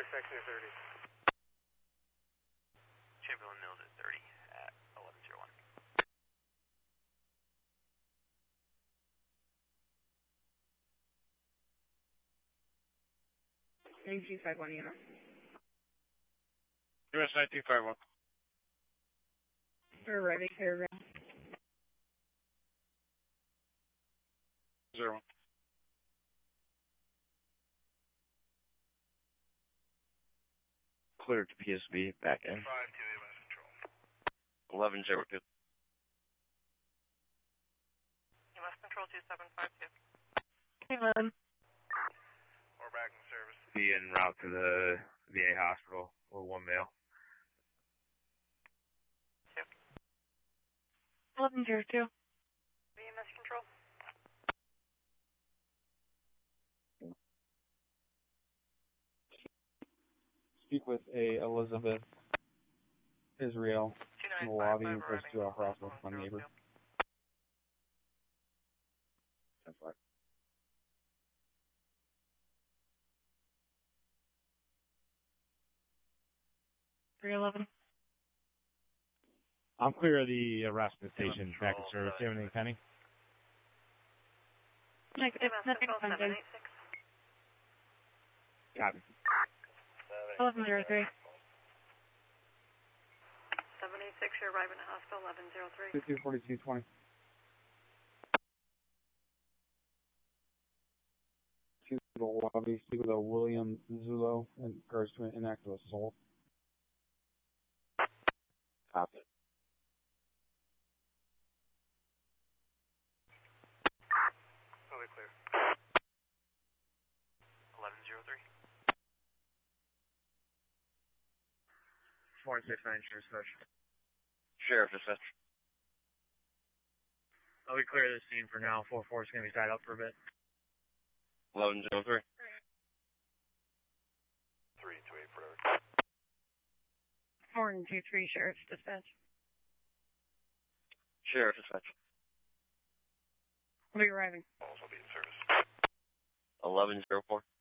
intersection at 30. Chamberlain Mills at 30 at 1101. AG51 EMS. US 1951. We're arriving here. 01. Clear to PSB, back in. 5-2 EMS control. 1102. EMS control 2752. Hey, man. We're back in service. Be en route to the VA hospital with one male. 1102. EMS control. Speak with a Elizabeth Israel in the lobby and close to a hospital with my neighbor. That's right. I'm clear of the arrest at the station. Back in service. Do you have anything pending? Negative. Nothing pending. 786. Copy. 1103. 786, you're arriving at hospital 1103. 524220. To the lobby, speak with a William Zulo in regards to an inactive assault. Copy. Totally clear. 1103. 469 Sheriff's Dispatch. Sheriff dispatch. I'll be clear of the scene for now. 4-4 is going to be tied up for a bit. 1103. 328 forever. 423 Sheriff's Dispatch. Sheriff dispatch. We'll be arriving. Calls will be in service. 1104.